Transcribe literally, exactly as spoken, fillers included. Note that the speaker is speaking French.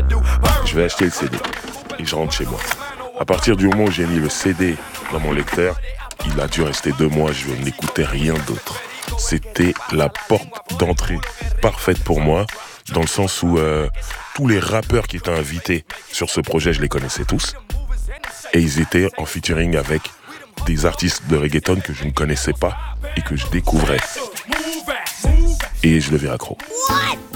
Je vais acheter le C D et je rentre chez moi. À partir du moment où j'ai mis le C D dans mon lecteur, il a dû rester deux mois, je n'écoutais rien d'autre. C'était la porte d'entrée parfaite pour moi, dans le sens où euh, tous les rappeurs qui étaient invités sur ce projet, je les connaissais tous. Et ils étaient en featuring avec des artistes de reggaeton que je ne connaissais pas et que je découvrais. Et je le vis accro.